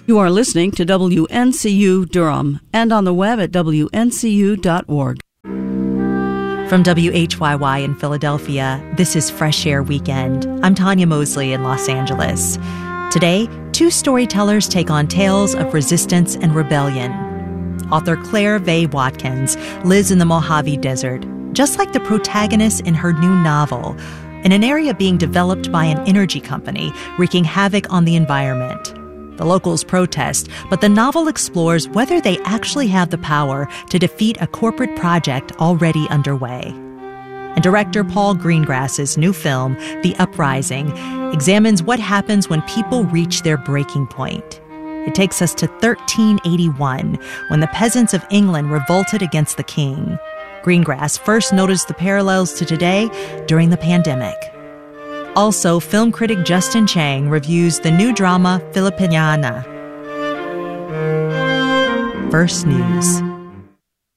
You are listening to WNCU Durham and on the web at WNCU.org. From WHYY in Philadelphia, this is Fresh Air Weekend. I'm Tanya Mosley in Los Angeles. Today, two storytellers take on tales of resistance and rebellion. Author Claire Vaye Watkins lives in the Mojave Desert, just like the protagonist in her new novel, in an area being developed by an energy company wreaking havoc on the environment. The locals protest, but the novel explores whether they actually have the power to defeat a corporate project already underway. And director Paul Greengrass's new film, The Uprising, examines what happens when people reach their breaking point. It takes us to 1381, when the peasants of England revolted against the king. Greengrass first noticed the parallels to today during the pandemic. Also, film critic Justin Chang reviews the new drama Filipiniana. First News.